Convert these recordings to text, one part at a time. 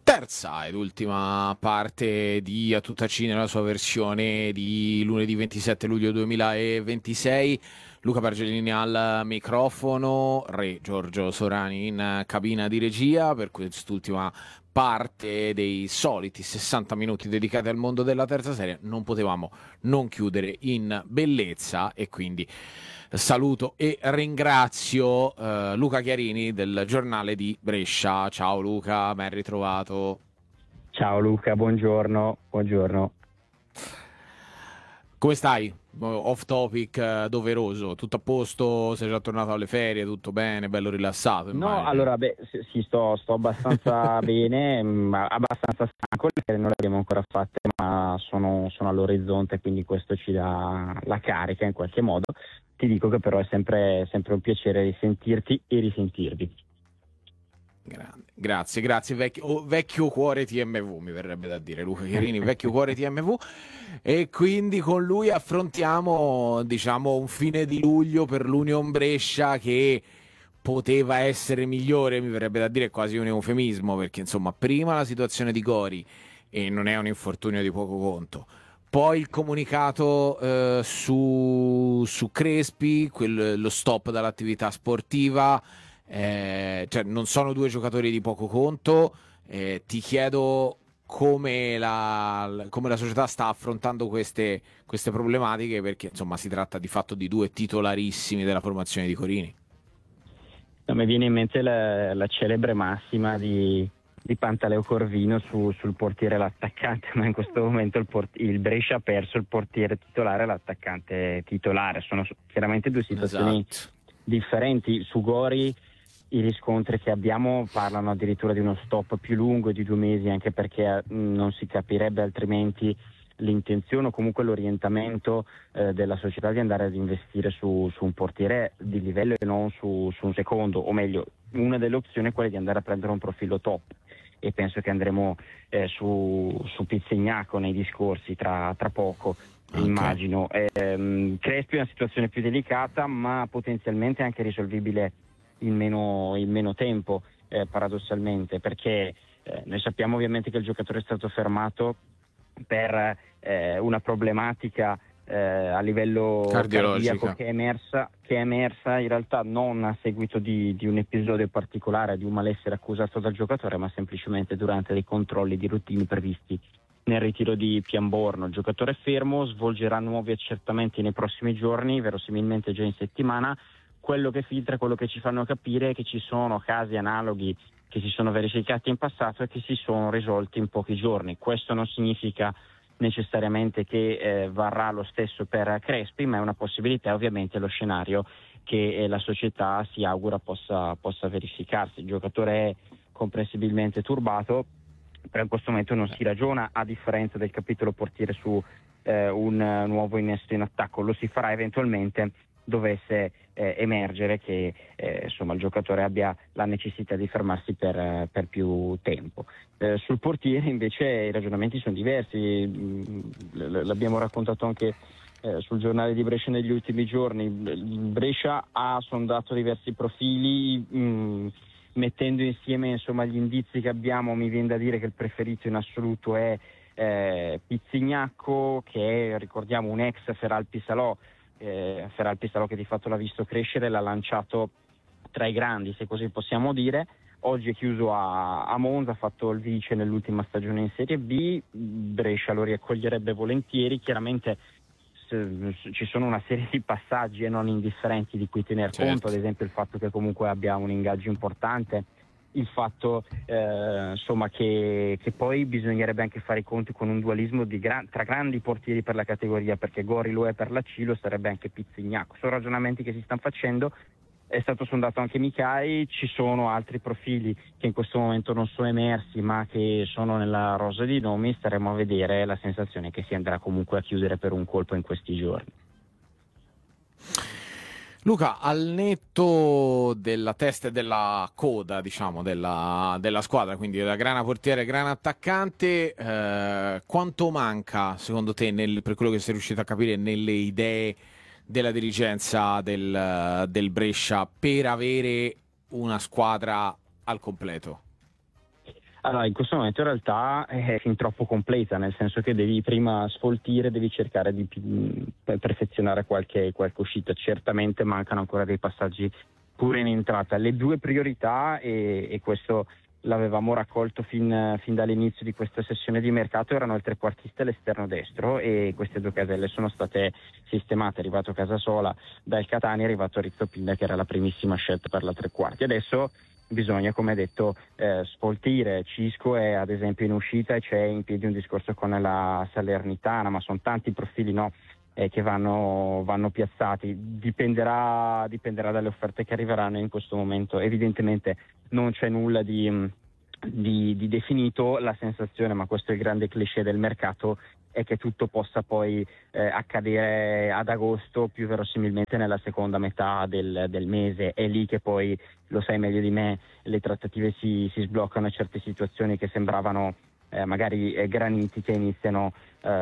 terza ed ultima parte di A Tutta C nella sua versione di lunedì 27 luglio 2026. Luca Pergelini al microfono, Re Giorgio Sorani in cabina di regia per quest'ultima parte dei soliti 60 minuti dedicati al mondo della terza serie. Non potevamo non chiudere in bellezza e quindi saluto e ringrazio Luca Chiarini del giornale di Brescia. Ciao Luca, ben ritrovato. Ciao Luca, buongiorno. Come stai? Off topic doveroso, tutto a posto? Sei già tornato alle ferie, tutto bene, bello rilassato, No, immagino. allora, sì, sto abbastanza bene, abbastanza stanco, le ferie non le abbiamo ancora fatte, ma sono all'orizzonte, quindi questo ci dà la carica in qualche modo. Ti dico che però è sempre un piacere risentirti e risentirvi. Grande. Grazie, vecchio cuore TMV, mi verrebbe da dire, Luca Chiarini, vecchio cuore TMV, e quindi con lui affrontiamo, diciamo, un fine di luglio per l'Union Brescia che poteva essere migliore, mi verrebbe da dire quasi un eufemismo, perché insomma, prima la situazione di Gori, e non è un infortunio di poco conto, poi il comunicato su Crespi, lo stop dall'attività sportiva. Cioè, non sono due giocatori di poco conto. Ti chiedo come la società sta affrontando queste problematiche, perché insomma si tratta di fatto di due titolarissimi della formazione di Corini. No, mi viene in mente la celebre massima di Pantaleo Corvino sul portiere e l'attaccante, ma in questo momento il Brescia ha perso il portiere titolare e l'attaccante titolare. Sono chiaramente due situazioni Esatto. differenti. Su Gori i riscontri che abbiamo parlano addirittura di uno stop più lungo di 2 mesi, anche perché non si capirebbe altrimenti l'intenzione o comunque l'orientamento della società di andare ad investire su un portiere di livello e non su un secondo, o meglio, una delle opzioni è quella di andare a prendere un profilo top, e penso che andremo su Pizzignaco nei discorsi tra poco. Okay. Immagino. Crespi è una situazione più delicata, ma potenzialmente anche risolvibile in meno tempo, paradossalmente, perché noi sappiamo ovviamente che il giocatore è stato fermato per una problematica a livello cardiaco che è emersa in realtà non a seguito di un episodio particolare, di un malessere accusato dal giocatore, ma semplicemente durante dei controlli di routine previsti nel ritiro di Piamborno. Il giocatore è fermo, svolgerà nuovi accertamenti nei prossimi giorni, verosimilmente già in settimana. Quello che filtra, quello che ci fanno capire è che ci sono casi analoghi che si sono verificati in passato e che si sono risolti in pochi giorni. Questo non significa necessariamente che varrà lo stesso per Crespi, ma è una possibilità, ovviamente lo scenario che la società si augura possa verificarsi. Il giocatore è comprensibilmente turbato, però in questo momento non si ragiona, a differenza del capitolo portiere, su un nuovo innesto in attacco. Lo si farà eventualmente dovesse emergere che insomma il giocatore abbia la necessità di fermarsi per più tempo. Sul portiere invece i ragionamenti sono diversi. L'abbiamo raccontato anche sul giornale di Brescia negli ultimi giorni. Brescia ha sondato diversi profili, mettendo insieme insomma gli indizi che abbiamo. Mi viene da dire che il preferito in assoluto è Pizzignacco, che è, ricordiamo, un ex Feralpi Salò che di fatto l'ha visto crescere, l'ha lanciato tra i grandi, se così possiamo dire. Oggi è chiuso a Monza, ha fatto il vice nell'ultima stagione in Serie B. Brescia lo riaccoglierebbe volentieri. Chiaramente ci sono una serie di passaggi non indifferenti di cui tener conto, ad esempio il fatto che comunque abbia un ingaggio importante, il fatto insomma che poi bisognerebbe anche fare i conti con un dualismo tra grandi portieri per la categoria, perché Gori lo è per la C, lo sarebbe anche Pizzignacco. Sono ragionamenti che si stanno facendo. È stato sondato anche Micai, ci sono altri profili che in questo momento non sono emersi ma che sono nella rosa di nomi. Staremo a vedere. La sensazione è che si andrà comunque a chiudere per un colpo in questi giorni. Luca, al netto della testa e della coda, diciamo, della squadra, quindi della grana portiere e grana attaccante, quanto manca, secondo te, per quello che sei riuscito a capire, nelle idee della dirigenza del Brescia per avere una squadra al completo? Allora, in questo momento in realtà è fin troppo completa, nel senso che devi prima sfoltire, devi cercare di perfezionare qualche uscita. Certamente mancano ancora dei passaggi pure in entrata. Le due priorità, e questo l'avevamo raccolto fin dall'inizio di questa sessione di mercato, erano il trequartista e l'esterno destro, e queste due caselle sono state sistemate. È arrivato Casasola dal Catania, è arrivato Rizzopilla, che era la primissima scelta per la tre quarti. Adesso bisogna, come detto, sfoltire. Cisco è ad esempio in uscita e c'è in piedi un discorso con la Salernitana, ma sono tanti profili, no, che vanno piazzati. Dipenderà dalle offerte che arriveranno in questo momento. Evidentemente non c'è nulla di definito. La sensazione, ma questo è il grande cliché del mercato, è che tutto possa poi accadere ad agosto, più verosimilmente nella seconda metà del mese. È lì che poi, lo sai meglio di me, le trattative si sbloccano e certe situazioni che sembravano magari granitiche iniziano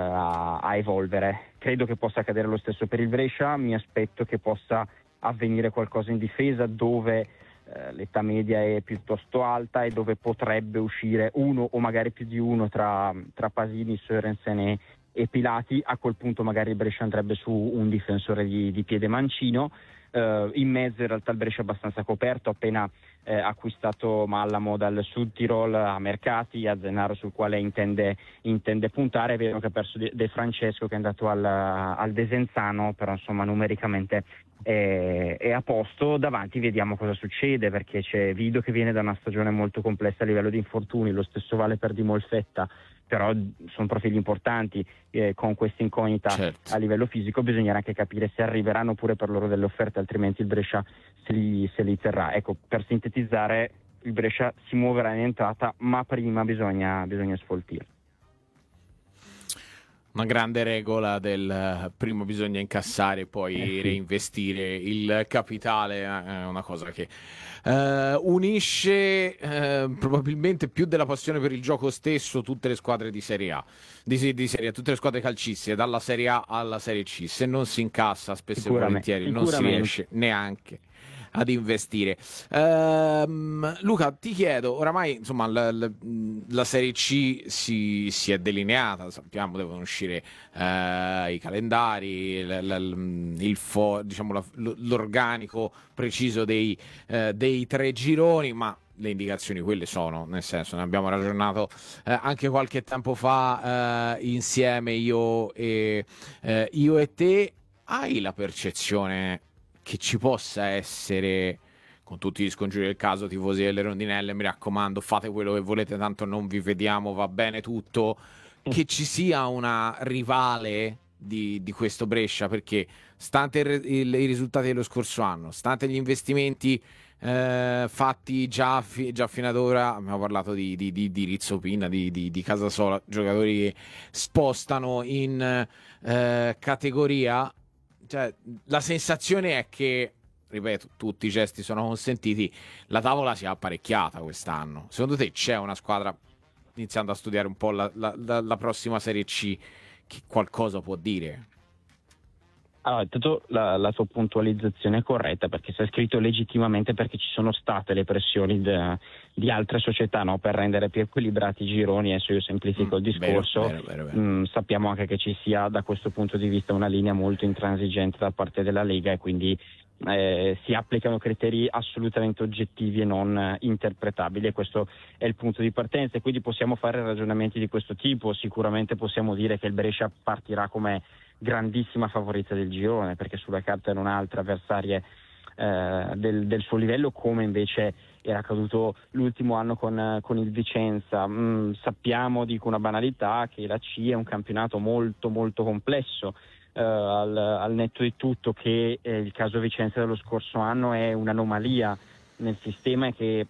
a evolvere. Credo che possa accadere lo stesso per il Brescia. Mi aspetto che possa avvenire qualcosa in difesa, dove l'età media è piuttosto alta e dove potrebbe uscire uno o magari più di uno tra Pasini, Sørensen e Pilati. A quel punto magari il Brescia andrebbe su un difensore di piede mancino. In mezzo in realtà il Brescia è abbastanza coperto, appena acquistato Mallamo dal Sud Tirol a mercati, a Zennaro sul quale intende puntare. È vero che ha perso De Francesco, che è andato al Desenzano, però insomma numericamente è a posto. Davanti vediamo cosa succede, perché c'è Vido che viene da una stagione molto complessa a livello di infortuni, lo stesso vale per Di Molfetta, però sono profili importanti. Con questa incognita, certo, a livello fisico bisognerà anche capire se arriveranno pure per loro delle offerte, altrimenti il Brescia se li terrà. Ecco, per sintetizzare, il Brescia si muoverà in entrata, ma prima bisogna sfoltire. Una grande regola del prima bisogna incassare e poi reinvestire il capitale, è una cosa che unisce probabilmente più della passione per il gioco stesso tutte le squadre di Serie A, di Serie A, tutte le squadre calcistiche, dalla Serie A alla Serie C. Se non si incassa spesso e volentieri non si riesce neanche ad investire. Luca, ti chiedo, oramai insomma la Serie C si è delineata, sappiamo devono uscire i calendari, diciamo l'organico preciso dei tre gironi, ma le indicazioni quelle sono, nel senso, ne abbiamo ragionato anche qualche tempo fa insieme io e te. Hai la percezione che ci possa essere, con tutti gli scongiuri del caso, tifosi delle rondinelle, mi raccomando, fate quello che volete, tanto non vi vediamo, va bene tutto, che ci sia una rivale di questo Brescia? Perché stante i risultati dello scorso anno, stante gli investimenti fatti già fino ad ora, abbiamo parlato di Rizzopina, di Casasola, giocatori che spostano in categoria. Cioè, la sensazione è che, ripeto, tutti i gesti sono consentiti, la tavola si è apparecchiata quest'anno. Secondo te c'è una squadra, iniziando a studiare un po' la prossima Serie C, che qualcosa può dire? Allora, intanto la tua puntualizzazione è corretta, perché si è scritto legittimamente, perché ci sono state le pressioni di altre società, no, per rendere più equilibrati i gironi. Adesso io semplifico il discorso. Vero. Sappiamo anche che ci sia da questo punto di vista una linea molto intransigente da parte della Lega, e quindi si applicano criteri assolutamente oggettivi e non interpretabili, e questo è il punto di partenza. E quindi possiamo fare ragionamenti di questo tipo. Sicuramente possiamo dire che il Brescia partirà come grandissima favorita del girone, perché sulla carta erano altre avversarie del suo livello, come invece era accaduto l'ultimo anno con il Vicenza. Sappiamo, dico una banalità, che la C è un campionato molto molto complesso, al netto di tutto che il caso Vicenza dello scorso anno è un'anomalia nel sistema, e che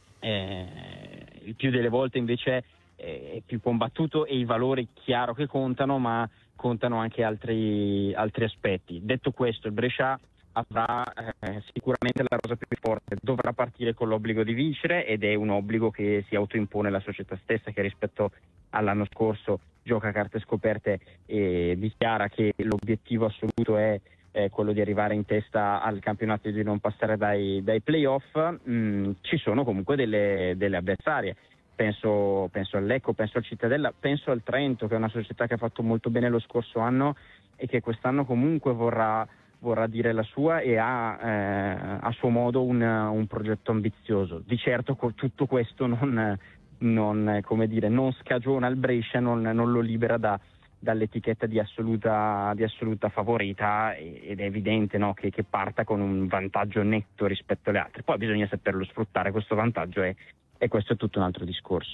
il più delle volte invece è più combattuto, e i valori chiaro che contano, ma contano anche altri aspetti. Detto questo, il Brescia avrà sicuramente la rosa più forte, dovrà partire con l'obbligo di vincere, ed è un obbligo che si autoimpone la società stessa, che rispetto all'anno scorso gioca a carte scoperte e dichiara che l'obiettivo assoluto è quello di arrivare in testa al campionato e di non passare dai playoff. Ci sono comunque delle avversarie penso al Lecco, penso al Cittadella, penso al Trento, che è una società che ha fatto molto bene lo scorso anno e che quest'anno comunque vorrà dire la sua e ha a suo modo un progetto ambizioso. Di certo tutto questo non scagiona il Brescia, non lo libera dall'etichetta di assoluta favorita, ed è evidente, no, che parta con un vantaggio netto rispetto alle altre. Poi bisogna saperlo sfruttare questo vantaggio, e questo è tutto un altro discorso.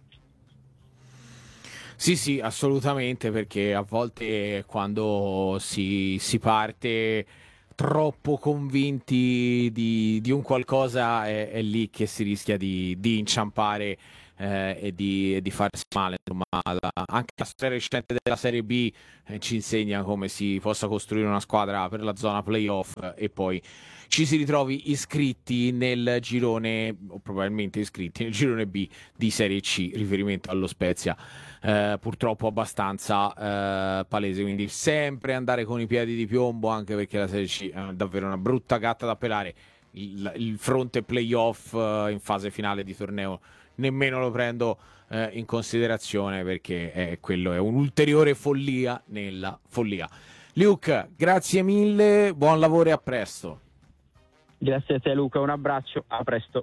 Sì, assolutamente, perché a volte quando si parte troppo convinti di un qualcosa è lì che si rischia di inciampare e di farsi male. Insomma, anche la storia recente della Serie B ci insegna come si possa costruire una squadra per la zona playoff e poi ci si ritrovi iscritti nel girone, o probabilmente iscritti nel girone B di Serie C, riferimento allo Spezia, purtroppo abbastanza palese. Quindi sempre andare con i piedi di piombo, anche perché la Serie C è davvero una brutta gatta da pelare. Il fronte playoff in fase finale di torneo nemmeno lo prendo in considerazione, perché quello è un'ulteriore follia nella follia. Luke, grazie mille, buon lavoro e a presto. Grazie a te Luca, un abbraccio, a presto.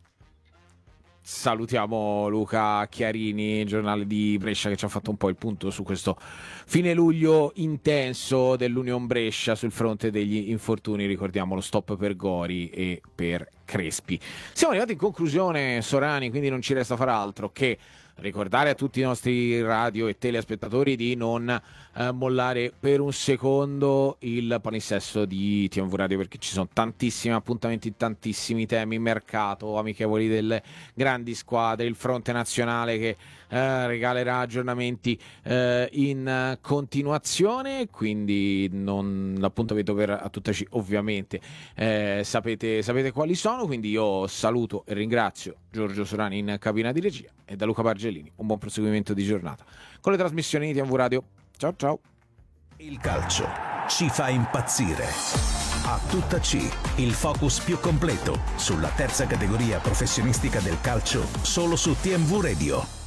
Salutiamo Luca Chiarini, giornale di Brescia, che ci ha fatto un po' il punto su questo fine luglio intenso dell'Union Brescia sul fronte degli infortuni. Ricordiamo lo stop per Gori e per Crespi. Siamo arrivati in conclusione, Sorani, quindi non ci resta far altro che ricordare a tutti i nostri radio e telespettatori di non mollare per un secondo il palinsesto di TMV Radio, perché ci sono tantissimi appuntamenti, tantissimi temi, mercato, amichevoli delle grandi squadre, il fronte nazionale che regalerà aggiornamenti in continuazione, quindi l'appuntamento per a tuttaci ovviamente sapete quali sono. Quindi io saluto e ringrazio Giorgio Sorani in cabina di regia e da Luca Bargellini un buon proseguimento di giornata con le trasmissioni di TMV Radio. Ciao ciao. Il calcio ci fa impazzire. A tutta C, il focus più completo sulla terza categoria professionistica del calcio, solo su TMV Radio.